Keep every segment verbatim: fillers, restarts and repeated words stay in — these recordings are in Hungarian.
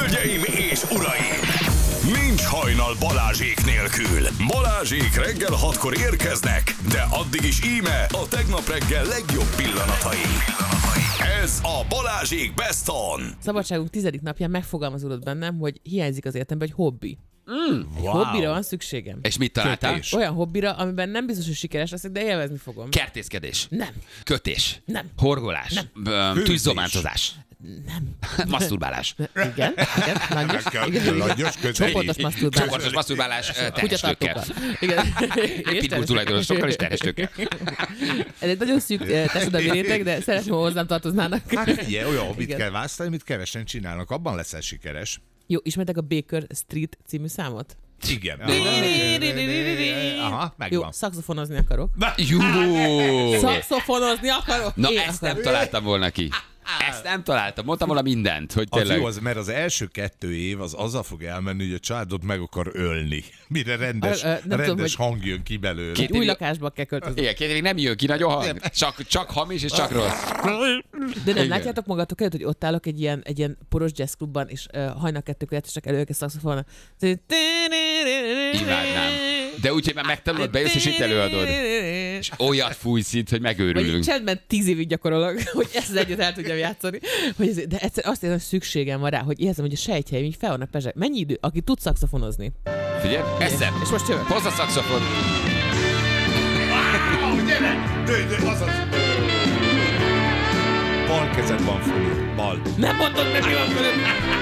Hölgyeim és uraim! Nincs hajnal Balázsék nélkül. Balázsék reggel hatkor érkeznek, de addig is íme a tegnap reggel legjobb pillanatai. Ez a Balázsék Best On. Szabadságunk tizedik napján megfogalmazódott bennem, hogy hiányzik az életemben egy hobbi. Mm, egy wow. hobbira van szükségem. És mit találtál? Kötés. Olyan hobbira, amiben nem biztos, hogy sikeres leszek, de élvezni fogom. Kertészkedés. Nem. Kötés. Nem. Horgolás. Nem. Tűzzománcozás. Nem. Masturbálás. Igen, igen, langyos. Igen, Langyos, közeli. Csoportos masturbálás. Csoportos masturbálás terhestőkkel. Igen. Pitbull tulajdonosokkal és terhestőkkel. Ez egy nagyon szűk társadalmi réteg, de szeretném, ha hozzám tartoznának. Hát ilyen, olyan hobbit Igen. kell választani, amit kevesen csinálnak, abban leszel sikeres. Jó, ismertek a Baker Street című számot? Igen. Aha, Jó, megvan. szaxofonozni akarok. Jó! Szaxofonozni akarok? Na Én ezt nem akarok. találtam volna ki. Ezt nem találtam. Mondtam volna mindent, hogy Az tényleg. jó, az, mert az első kettő év az azzal fog elmenni, hogy a családod meg akar ölni. Mire rendes, Ö, ö, nem rendes tudom, hogy- hang jön ki belőle. Két Új évi- lakásba kell költözni. Igen, két évig nem jön ki nagyon hang. Csak, csak hamis és csak rossz. De nem Igen. látjátok magatok előtt, hogy ott állok egy ilyen, egy ilyen poros jazzklubban, és uh, hajnal kettőkor játszottak elő ők a szaxofonnal. Imádnám. De úgy, hogy már megtanulod, bejössz és itt előadod. És olyat fújsz itt, hogy Vagy így megőrülünk. csendben tíz évig gyakorolok, hogy ezt az egyet el tudjam játszani. Hogy ez, de egyszer azt érzem, hogy szükségem van rá, hogy érzem, hogy a sejtjeim így fel vannak pezsek. Mennyi idő? Aki tud szaxofonozni. Figyelj, eszem. És most jövök. Hozz a szaxofon. Dő, dő, az az. Bal kezed van fölül. Bal. Nem mondod meg, mi van fölött.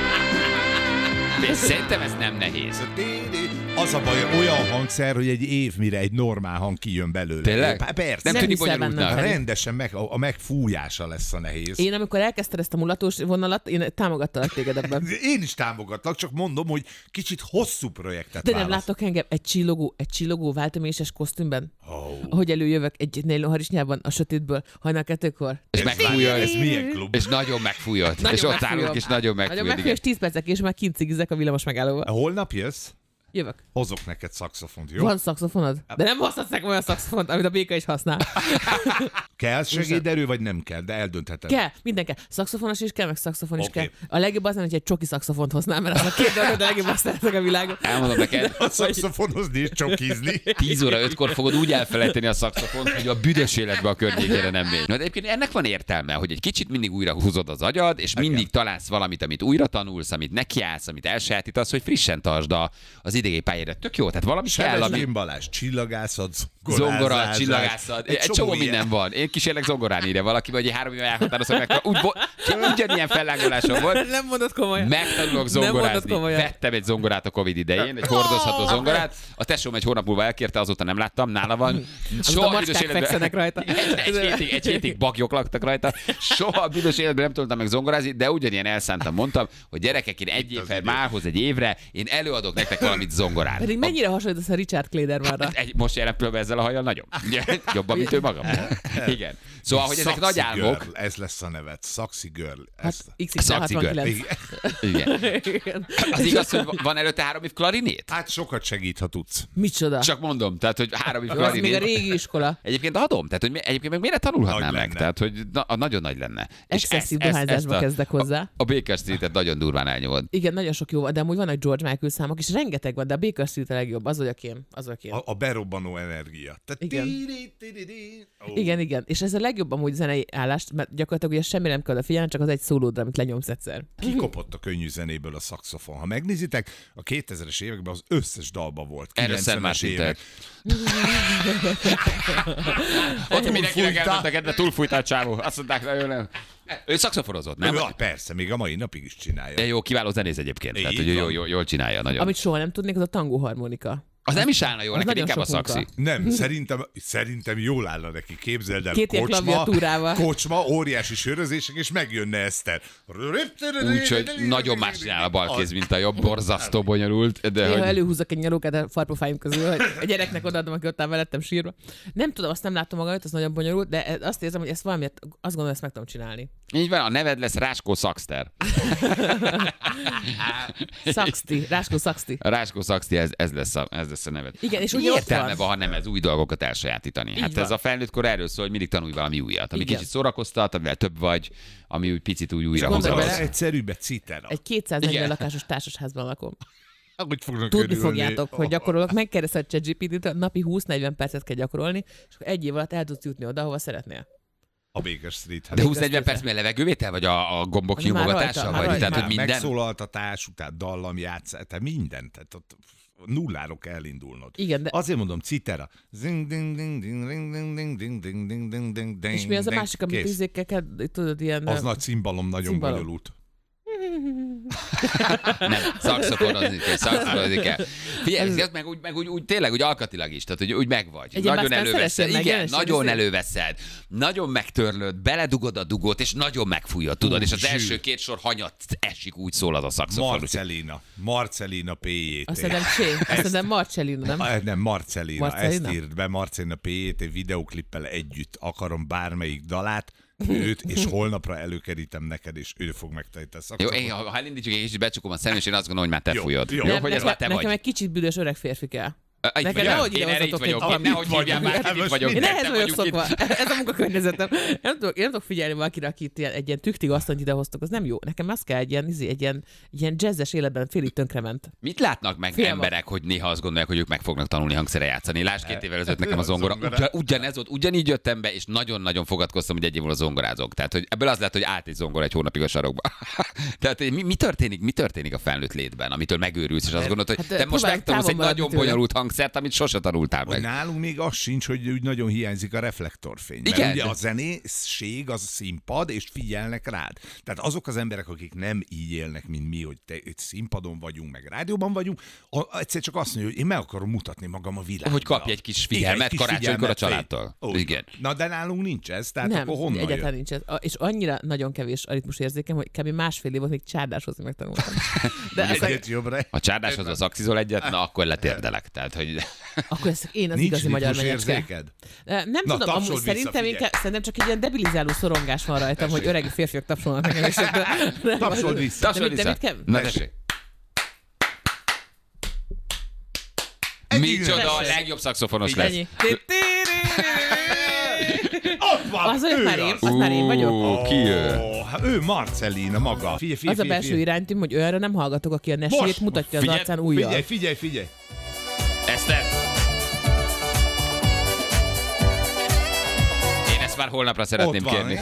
Szerintem ez nem nehéz. Az a baj, olyan hangszer, hogy egy év mire egy normál hang kijön belőle. Tényleg? Pá- Persze. Nem Nem tűnik hiszel bennem, bonyolultnak. Feri. Rendesen meg, a, a megfújása lesz a nehéz. Én amikor elkezdted ezt a mulatós vonalat, én támogattalak téged ebben. Én is támogatlak, csak mondom, hogy kicsit hosszú projektet De nem választ. látok engem egy csillogó, egy csillogó váltoméses kosztümben? Oh. Ahogy előjövök egy nélonharisnyában a sötétből, hajnal kettőkor. És Ez megfújod. Ez milyen klub? És nagyon megfújod. Nagyon És ott megfújom. állunk, és nagyon Nagyon megfújod. megfújom, és tíz percek és már kint cigizek a villamos megállóba. Holnap jössz? Jövök. Hozok neked szaxofont, jó? Van szaxofonod? De nem hozhatsz nekem olyan szaxofont, amit a béka is használ. Kell segéderő, vagy nem kell, de eldöntheted. Kell, minden kell. Szaxofonos is kell, meg szaxofon is Oké. kell. A legjobb az, hogy egy csoki szaxofont hoznám, mert az a két dolog, de a legjobb azt szeretek a világon. Elmondom neked, A szaxofonozni és csokizni. tíz óra ötkor fogod úgy elfelejteni a szaxofont, hogy a büdös életbe a környékére nem mégy. Na, de egyébként ennek van értelme, hogy egy kicsit mindig újra húzod az agyad, és mindig találsz valamit, amit újra tanulsz, amit nekiállsz, amit elsajátítasz, hogy frissen tartsd a- az idegi pályára. Tök jó, tehát valami kell, ami Sebesgén Balázs, csillagászat, zongora, zongorázás. csillagászat, egy csomó ilyen. minden van. Én kísérlek zongorán írja valaki, vagy egy három éve elhatározom meg. Úgy, vo- ugyanilyen fellángolásom volt. Nem mondod komolyan. Megtanulok Nem zongorázni. mondod komolyan. Vettem egy zongorát a Covid idején, egy hordozható zongorát. A tesóm egy hónap múlva elkérte, azóta nem láttam, nála van. a macskák fekszenek rajta. Egy, egy, hétig, egy hétig bagyok laktak rajta. Soha a büdös életben nem tudtam meg zongorázni, de ugyanilyen elszántam, mondtam, hogy gyerekek, én egy évre, márhoz egy évre, én előadok nektek valamit zongorán. Pedig mennyire hasonlítasz a Richard Kledermanra? Egy, most jelen pillanatban ezzel a hajjal nagyon. Jobban, mint ő magam. Igen. Szóval, hogy ezek nagy Saxy álmok. Girl, ez lesz a neved. Saxy Girl. Hát Ez... iksz iksz el Saxy hatvankilenc. Igen. Igen. Az igaz, hogy van előtte három év klarinét? Hát sokat segít, ha tudsz. Micsoda? Csak mondom, tehát, hogy három év Az még a klarinét. régi iskola. Egyébként adom, tehát hogy mi- egyébként meg miért tanulhatnám Nagy meg? lenne. Tehát, hogy na, a nagyon nagy lenne. Excesszív dohányzásba a- kezdek hozzá. A, a Baker Street-et nagyon durván elnyomod. Igen, nagyon sok jó van, de amúgy vannak George Michael számok, és rengeteg van, de a Baker Street a legjobb, az vagyok én. Az vagyok én. A, a berobbanó energia. Tehát Igen. tiri, tiri, tiri. Ó. Igen, igen. És ez a legjobb amúgy zenei állást, mert gyakorlatilag ugye semmi nem kell odafigyelni, csak az egy szólódra, amit lenyomsz egyszer. Kikopott a könnyű zenéből a szaxofon. Ha megnézitek, a kétezres években az összes dalba volt. Erről Szent kilencvenes Mártin évek. Ott mindenkinek Túlfújta. elment a kedve, túlfújta a csávó. Azt mondták, nagyon nem. Ő szaxofonozott, nem? Ja, persze, még a mai napig is csinálja. De jó, kiváló zenész egyébként. Tehát, Így hogy jó, van. jó, jól csinálja nagyon. Amit soha nem tudnék, az a tangó harmonika. Az nem is állna jól, az neked nagyon inkább a sok szaxi. munka. Nem, szerintem, szerintem jól állna neki. Képzeld el, Két ilyen kocsma, klaviatúrával. kocsma, óriási sörözések, és megjönne Eszter. Úgyhogy nagyon más csinál a bal kéz, mint a jobb, borzasztó bonyolult. De Néha hogy... előhúzok egy nyalókát a farpofáim közül, hogy a gyereknek odaadom, aki ott áll velettem sírva. Nem tudom, azt nem látom magam, az nagyon bonyolult, de azt érzem, hogy ezt valamiért, azt gondolom, ezt meg tudom csinálni. Így van, a neved lesz Ráskó Szaxter. Szaxti, Ráskó Szaxti. A Ráskó Szaxti, ez, ez, lesz a, ez ezt a nevet. Igen, és Mi ugye ott értelme van. van, ha nem ez új dolgokat elsajátítani? Így Hát van. ez a felnőtt kor erről szól, hogy mindig tanulj valami újat, ami Igen. kicsit szórakoztat, amivel több vagy, ami úgy picit úgy újra gondolj hozza. bele- Az egyszerűbb egy citera. Egy kétszáznegyven Igen. lakásos társasházban lakom. Hogy fognak Tudni örülni. fogjátok, hogy gyakorolok. Megkérdezted ChatGPT-t, napi húsz-negyven percet kell gyakorolni, és akkor egy év alatt el tudsz jutni oda, ahova szeretnél. A Baker Street. De húsz-negyven perc mi a levegővétel, vagy a, a gombok Az már nyomogatása? rajta, Vagy már tehát, rajta. hogy minden? Megszólaltatás, után dallam játszás, tehát minden. Tehát ott nulláról kell elindulnod. Igen, de... Azért mondom, citera. Zing, ding, ding, ding, ding, ding, ding, ding, ding, ding, ding, ding, ding, És mi az a ding. másik, amit Kész. izékkel kell, tudod, ilyen... Az nagy cimbalom nagyon Cimbalom. bonyolult. Nem, szaxofonozni kell, szaxofonozni kell. Figyelj, ez meg, úgy, meg úgy, úgy, tényleg úgy alkatilag is, tehát hogy úgy megvagy. Egy Nagyon ilyen előveszed. szeressél meg, Igen, jelensél, nagyon ezért. előveszed. Nagyon megtörlöd, beledugod a dugót, és nagyon megfújod, tudod, Ú, és az zsű. első két sor hanyat esik, úgy szól az a szaxofon. Marcelina. Marcelina pé jé té. Azt hiszem Csé, azt hiszem Marcellino, nem? Ah, Nem, Marcelina. Marcelina? Ezt írt be, Marcelina pé jé té videoklippel együtt akarom bármelyik dalát, őt, és holnapra előkerítem neked, és ő fog megtenni a Jó, szakszofon. én, ha ha elindítjuk egy kicsit, becsukom a szemem, és én azt gondolom, hogy már te Jó, fújod. jó. Jó, Nem, hogy ez nekem, már te nekem vagy. egy kicsit büdös öreg férfi kell. Itt Nekem vagyok. nehogy ide Én erre itt hozzatok vagyok. egy Én nehogy valamit. hívjál már, Hát itt most vagyok. Én ketten ehhez vagyok vagyunk itt. szokva. Ez a munkakörnyezetem. Én nem tudok, én nem tudok figyelni valakire, akit ilyen, egy ilyen tüktig asszonyt idehoztok, az nem jó. Nekem az kell egy ilyen, izé, egy ilyen, egy ilyen jazzes életben félig tönkrement. Mit látnak meg Félve. emberek, hogy néha azt gondolják, hogy ők meg fognak tanulni hangszere játszani? Lásd, két évvel ezelőtt nekem a A zongora. zongora. Ugyan, ugyanez volt, ugyanígy jöttem be, és nagyon-nagyon fogadkoztam, hogy egy év múlva zongorázok. Tehát, hogy ebből az lett, hogy állt egy zongora egy hónapig a sarokba. Tehát mi, mi, történik, mi történik a felnőtt létben, amitől megőrülsz, és azt gondolod, hogy Hát, te most próbálj megtanulsz egy távol maradni nagyon tőle. bonyolult hangszert, amit sose tanultál Hogy meg. nálunk még az sincs, hogy úgy nagyon hiányzik a reflektorfény. Mert Igen. ugye a zenészség az színpad, és figyelnek rád. Tehát azok az emberek, akik nem így élnek, mint mi, hogy te, itt színpadon vagyunk, meg rádióban vagyunk, a, egyszer csak azt mondja, hogy én meg akarom mutatni magam a világban. Hogy kapj egy kis figyelmet karácsonykor a családtól. Ó, Igen. Na, de nálunk nincs ez, tehát Nem, akkor honnan egyáltalán jön? nincs ez. A- És annyira nagyon kevés a ritmus érzékem, hogy kb. Másfél év volt, még csárdáshozni megtanultam. De aztán, Egyet jobbra. Ha csárdáshoz a szakszizol egyet, na akkor letérdelek. Tehát, hogy akkor ez én az Nincs igazi magyar ritmus menyecske. érzéked? Nem Na, tudom, amúgy tapsold vissza, szerintem, figyelj. inkább, szerintem csak egy ilyen debilizáló szorongás van rajtam, hogy öregi férfiak tapsolnak nekem. És de, de, Tapsold vissza. tapsolj De mit- de vissza. mit kell? Na tessék. Micsoda a Tessék. legjobb szaxofonos lesz. Ennyi. Ott van! Az olyan ő már én, az. az már én vagyok. Ó, ki ő? Ó, hát ő Marcelina maga. Figyelj, figyelj, Az a figyelj, belső figyelj. iránytűm, hogy olyanra nem hallgatok, aki a Most, nesét mutatja az figyelj, arcán újjal. Figyelj, figyelj, figyelj. Eszter! Én ezt már holnapra szeretném Ott van. kérni.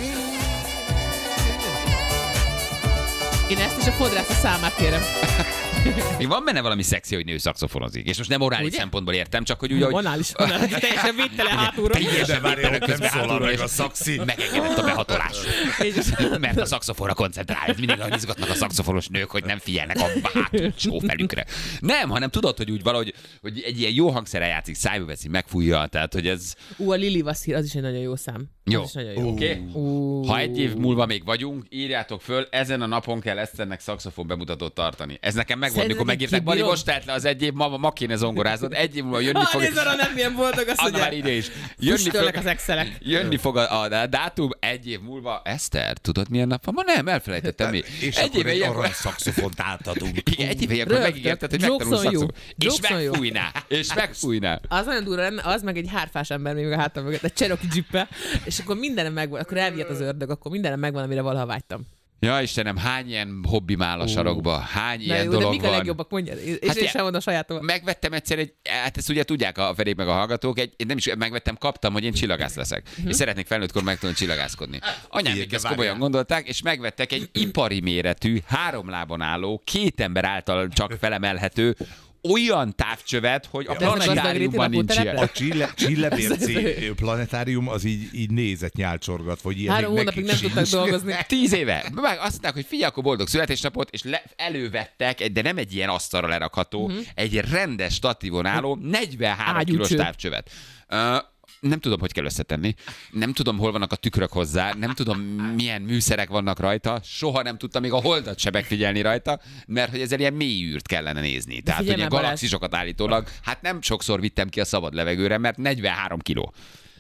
Én ezt is a fodrász a számát kérem. Még van benne valami szexi, hogy nő szaxofonozik. És most nem orális Ugye? szempontból értem, csak hogy úgy, hogy Vonális, vonális, teljesen védtele hátulról. De várj, ott nem közben szólal hátulról meg is a szakszín. megengedett a behatolás. És- Mert a szaxofonra koncentrál. Ez mindig nagyon izgatnak a szaxofonos nők, hogy nem figyelnek a hátsó felükre. Nem, hanem tudod, hogy úgy valahogy, hogy egy ilyen jó hangszerrel játszik, szájba veszi, megfújja. Tehát, hogy ez... Ú, a Lili Vasszír, az is egy nagyon jó szám. Jó. Az is nagyon jó. Oké? Okay? Ú. Ha egy év múlva még vagyunk, írjátok föl, ezen a napon kell Eszternek szaxofon bemutatót tartani. Ez nekem megvan, Szerinted mikor egy megírták, Bali, kibírom? most telt le az egy év, ma, ma kéne zongoráznod, egy év múlva jönni Ah, fog. nézd arra, nem milyen boldog, azt Anna már mondja. ide is. Jönni Füstölnek fog, az excelek. jönni fog a, a dátum egy év múlva. Eszter, tudod milyen nap van? Ma nem, elfelejtettem mi. És Egy akkor éve egy ilyenkor... arany szakszofont átadunk. Igen, egy éve ilyenkor Rögtön. megígérted, hogy Jokes megtanulsz on you. szakszofon. És Jokes on you. megfújná. És megfújná. Az nagyon durva lenne, az meg egy hárfás ember még a hátam mögött, egy Cherokee Jeep-e, és akkor mindenem megvan, akkor elvihet az ördög, akkor mindenem megvan, amire valaha vágytam. Ja, Istenem, hány ilyen hobbim áll a sarokba? Hány De, ilyen jó, de dolog mik a van? legjobbak, mondja, és Hát hát én ilyen- sem mondom a sajátomat. Megvettem egyszer egy, hát ezt ugye tudják a Ferék meg a hallgatók, egy, én nem is megvettem, kaptam, hogy én csillagász leszek. Mhm. És szeretnék felnőttkor megtanulni csillagászkodni. Anyám Figyelj, még de ezt várjál. komolyan gondolták, és megvettek egy ipari méretű, három lábon álló, két ember által csak felemelhető, olyan távcsövet, hogy a ez a planetáriumban gazdag nincs réti ilyen. A Csille, Csillebérci planetárium az így, így nézett nyálcsorgat, vagy ilyen Három még hónapig nekik nem tudtak sincs. dolgozni. Tíz éve. Meg azt mondták, hogy figyelj, akkor boldog születésnapot, és le, elővettek, egy- de nem egy ilyen asztalra lerakható, uh-huh. egy rendes statívon álló negyvenhárom Ágyúcső. kilós távcsövet. Uh, nem tudom, hogy kell összetenni. Nem tudom, hol vannak a tükrök hozzá. Nem tudom, milyen műszerek vannak rajta. Soha nem tudtam még a holdat se megfigyelni rajta, mert hogy ezzel ilyen mély űrt kellene nézni. Tehát, figyelj hogy a már, Balázs. galaxisokat állítólag, hát nem sokszor vittem ki a szabad levegőre, mert negyvenhárom kiló.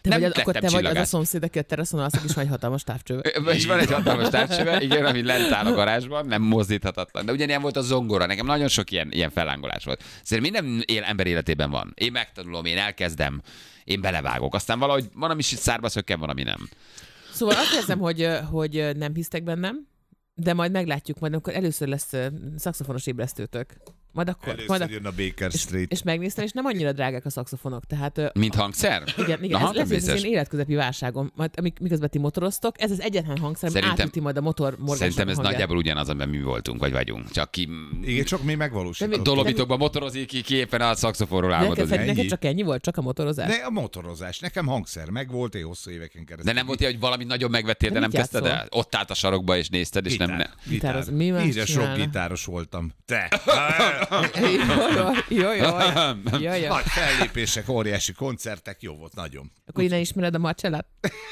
Te nem vagy, az, akkor lettem te vagy az a csillagász. szomszéd, aki a teraszon alszik, és van egy hatalmas távcsővel. És van egy hatalmas távcsöve, igen, ami lent áll a garázsban, nem mozdíthatatlan. De ugyanilyen volt a zongora, nekem nagyon sok ilyen, ilyen fellángolás volt. Szerintem minden él, ember életében van. Én megtanulom, én elkezdem, én belevágok. Aztán valahogy van, ami szárba szökken, van, ami nem. Szóval azt érzem, hogy, hogy nem hisztek bennem, de majd meglátjuk, majd amikor először lesz ö, szaxofonos ébresztőtök. Majd akkor. Először Majd a... jön a Baker és, Street. és megnéztem, és nem annyira drágák a szaxofonok. Tehát, ö, Mint hangszer? igen, igen Aha, ez lesz biztos. az én életközepi válságom. Majd amik- miközben ti motoroztok, ez az egyetlen hangszer, ami Szerintem- átüti majd a motor morgásnak Szerintem ez hangját. nagyjából ugyanaz, amiben mi voltunk, vagy vagyunk. Csak ki Igen, csak mi megvalósítottuk. Dolomítokban motorozik, ki, ki éppen a szaxofonról Neked, álmodozik. Feri, neked ennyi. csak ennyi volt? Csak a motorozás? De a motorozás. Nekem hangszer meg volt, én hosszú éveken keresztül. De nem volt ilyen, hogy valami nagyon megvettél, de De nem mit kezdted játszol? el? Ott állt a sarokba, és nézted, és nem... Gitár, nem. gitár. Gitároz- mi más Én is sok csinálna? gitáros voltam. Te! Jó, jó, jó, jó, jó, jó. Nagy fellépések, óriási koncertek, jó volt, nagyon. Akkor innen ismered a Marcellát?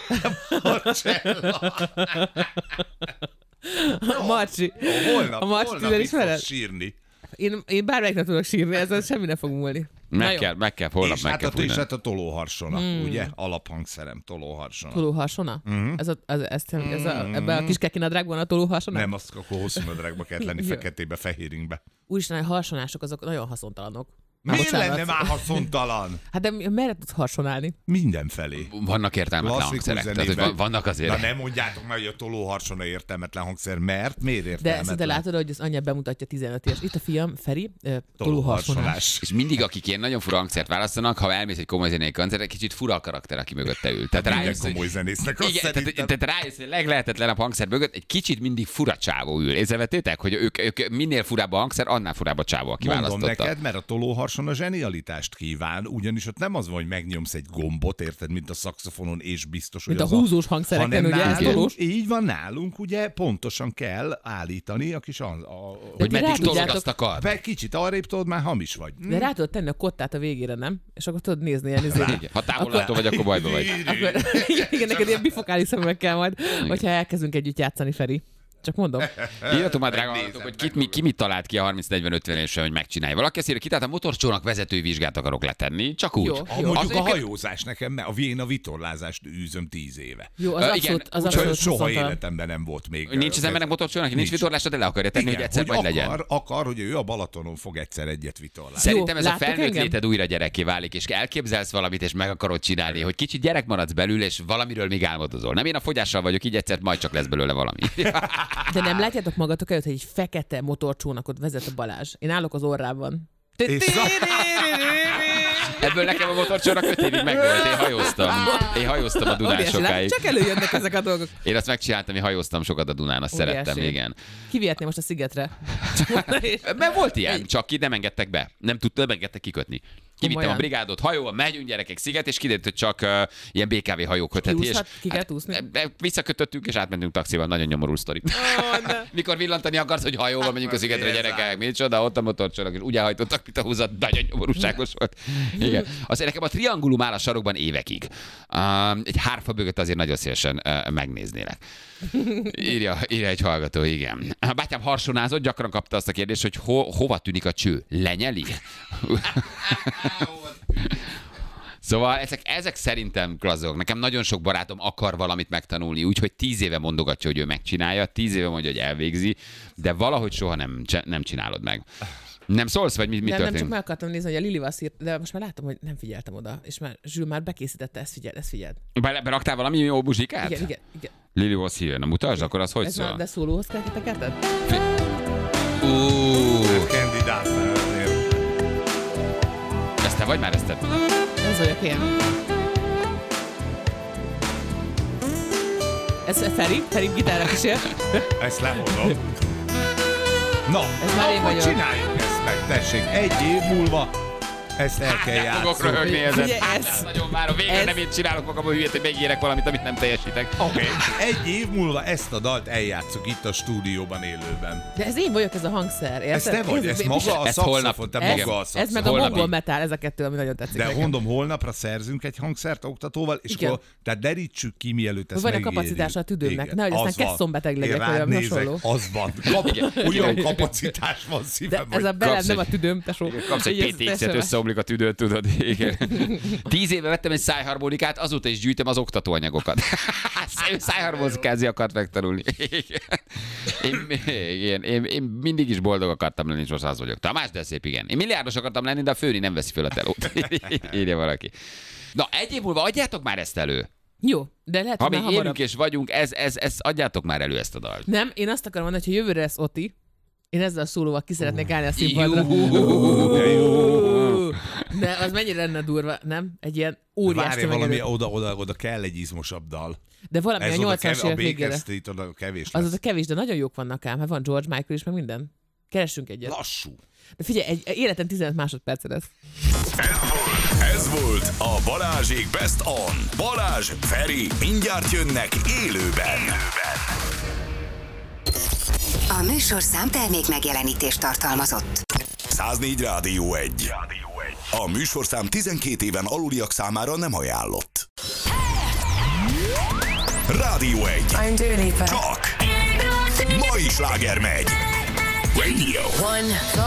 A Marcsi. Holnap, A Marcsi, holnap tudod, itt ismered? fogsz sírni. Én, én bármelyik nem tudok sírni, ezzel semmi nem fog múlni. Na Meg jó. kell, meg kell, holnap És meg hát, kell a, és fújni. hát a tolóharsona, Hmm. ugye? Alaphangszerem, tolóharsona. Tolóharsona? Uh-huh. Ez a, ez, ez, ez a, ebben a kis kekinadrágban a tolóharsona? Nem, azt akkor hosszú nadrágba kellett lenni, Jó. feketébe, fehéringbe. Úristen, a harsonások azok nagyon haszontalanok. Miért bocsánat. lenne már haszontalan? Hát de mi- merre tudsz harsonálni? Mindenfelé. Vannak értelmetlen Klasszikus hangszerek. Tehát, hogy zenében. van- vannak azért... Na nem mondjátok meg, hogy a tolóharsona értelmetlen hangszer, mert miért De értelmetlen? szinte látod, hogy az anyja bemutatja tizenöt éves. Itt a fiam, Feri, ö, tolóharsonás. Tolóharsonás. És mindig, akik ilyen nagyon fura hangszert választanak, ha elmész egy komoly zenei koncertre, kicsit fura a karakter, aki mögötte ül. Tehát Minden rájössz, hogy- komoly zenésznek azt igen, tehát, szerintem. tehát rájössz, hogy leglehetetlenebb hangszer mögött egy kicsit mindig fura csávó ül. Észrevettétek, hogy ők, ők minél furább a hangszer, annál furább a csávó, aki Mondom választotta. neked, mert a tolóharsona zsenialitást kíván, ugyanis ott nem az van, hogy megnyomsz egy gombot, érted, mint a szaxofonon, és biztos, Mint hogy a az húzós hangszereken, hanem ugye, ez nálunk, tolós. így van nálunk, ugye pontosan kell állítani a kis... A, a, Hogy ti meddig rá tolod tudjátok- azt a kard. be kicsit arrébb tudod, már hamis vagy. De rá tudod tenni a kottát a végére, nem? És akkor tudod nézni ilyen izé. Igen. Ha távolától vagy, akkor bajba vagy. Akkor, igen, igen, neked ilyen bifokális szemek kell majd, hogyha elkezdünk együtt játszani, Feri. Csak mondom. Írjatok már, drága Megnézem, hallgatók, hogy kit, mi, ki mit talált ki a harminc negyven ötven évesen, hogy megcsinálja. Valaki azt írja, ki, tehát a motorcsónak vezetői vizsgát akarok letenni, csak úgy. Jó. A, Jó. mondjuk Az a egyébként- hajózás nekem, mert a vén a vitorlázást űzöm tíz éve. Jó, az Ö, abszolút, igen, az úgyhogy abszolút Soha haszontalan. életemben nem volt még. Nincs az embernek motorcsónak, nincs, nincs vitorlása, de le akarja tenni, Igen, hogy egyszer majd akar, legyen. akar, hogy ő a Balatonon fog egyszer egyet vitorlázni. Szerintem ez a láttok felnőtt engem? léted újra gyerekké válik, és elképzelsz valamit, és meg akarod csinálni, hogy kicsit gyerek maradsz belül, és valamiről még álmodozol. Nem, én a fogyással vagyok, így egyszer majd csak lesz belőle valami. De nem látjátok magatok előtt, hogy egy fekete motorcsónakot vezet a Balázs. Én állok az orrában. És szak- Ebből nekem a motorcsónak öt évig megvolt, én hajóztam. Én hajóztam a Dunán Óriási, látod? sokáig. Csak előjönnek ezek a dolgok. Én azt megcsináltam, én hajóztam sokat a Dunán, azt Óriási. szerettem, igen. Kivihetném most a szigetre. Mert volt ilyen, csak ki nem engedtek be. Nem tudta, nem engedtek kikötni. Kivittem Komolyan? a brigádot hajóval, megyünk gyerekek sziget, és kiderült, hogy csak uh, ilyen bé ká vé hajók kötheti. És Kiúszhat- ki kell úszni? e- e- visszakötöttünk, és átmentünk taxival, nagyon nyomorú sztori. Ó, ne. Mikor villantani akarsz, hogy hajóval megyünk a szigetre, ez gyerekek, micsoda, ott a motorcsónak, és úgy elhajtottak, mint a húzat, nagyon nyomorúságos volt. Igen. Azért nekem a triangulum áll a sarokban évekig. Um, egy hárfa bögöt azért nagyon szívesen uh, megnéznélek. Írja, írja egy hallgató, igen. A bátyám harsonázott, gyakran kapta azt a kérdést, hogy ho, hova tűnik a cső? Lenyeli? Szóval ezek, ezek szerintem klasszok. Nekem nagyon sok barátom akar valamit megtanulni, úgyhogy tíz éve mondogatja, hogy ő megcsinálja, tíz éve mondja, hogy elvégzi, de valahogy soha nem, cse- nem csinálod meg. Nem szólsz, vagy mi, mi Nem, nem, történik? csak meg akartam nézni, hogy a Lili azt írt, de most már látom, hogy nem figyeltem oda. És már Zsül már bekészítette, ezt figyeld, ezt figyeld. Be, beraktál valami jó muzsikát? Igen, igen, igen. Lili was here, na mutasd, akkor az hogy Ez már, szól? de szólóhoz kell tekerted? Ú, Kandidát fel azért. ezt te vagy már ezt te? Ez vagyok én. Ez Feri, Feri gitárra kísér. Ezt lehozom. Na, Ez már én akkor vagyok. csináljuk ezt meg, tessék. Egy év múlva ezt el kell Nem fogok játszani. röhögni ezen. Ugye ez- Hát, nagyon várom. Végre ez- nem én csinálok magam a hülyét, hogy megírek valamit, amit nem teljesítek. Oké, okay. Egy év múlva ezt a dalt eljátszuk itt a stúdióban élőben. De ez én vagyok, ez a hangszer, érted? Ez te vagy, ez maga a Ezt holnap- szaxofon, te ez, maga a ez szaxofon. meg a Holnap mongol így. metal, ez a kettő, ami nagyon tetszik De nekem. mondom, holnapra szerzünk egy hangszert oktatóval, és Igen. akkor tehát derítsük ki, mielőtt ezt Hogy van a megírjuk. kapacitása a tüdőmnek, Igen, nehogy aztán az van. kesszonbeteg legyek, Én vagy rád valami nézek, hasonló. az van. Kap, olyan kapacitás van De szívem, ez a hogy belem kapsz nem a egy- tüdőm, tesó. Kapsz egy Így ez pé té iksz-et teljesen- össze romlik a tüdőt, tudod. Igen. Tíz éve vettem egy szájharmonikát, azóta is gyűjtöm az oktatóanyagokat. Szájharmonikázni akart megtanulni. Én, én, én, én mindig is boldog akartam lenni, és most az vagyok. Tamás, de szép, igen. Én milliárdos akartam lenni, de a főni nem veszi föl a telót. Írja valaki. Na, egy év múlva adjátok már ezt elő. Jó, de lehet, ha hogy még már élünk hamarabb. és vagyunk, ez, ez, ez, adjátok már elő ezt a dalt. Nem, én azt akarom mondani, hogy ha jövőre lesz Oti, én ezzel a szólóval ki szeretnék állni a színpadra. De az mennyire lenne durva, nem? Egy ilyen óriás Várj, valami tömegerő. oda, oda, oda kell egy izmosabb dal. De valami Ez a oda nyolcvanas kev- a évek végére. Baker Street oda kevés Az lesz. az a kevés, de nagyon jók vannak ám. Hát van George Michael is, meg minden. Keressünk egyet. Lassú. De figyelj, egy életen tizenöt másodperce lesz. Ez volt a Balázsék Best On. Balázs, Feri, mindjárt jönnek élőben. A műsorszám termék megjelenítést tartalmazott. száznégy Rádió egy. A műsorszám tizenkét éven aluliak számára nem ajánlott. Rádió egy. I'm Dua Lipa. Csak mai sláger megy. Radio. One.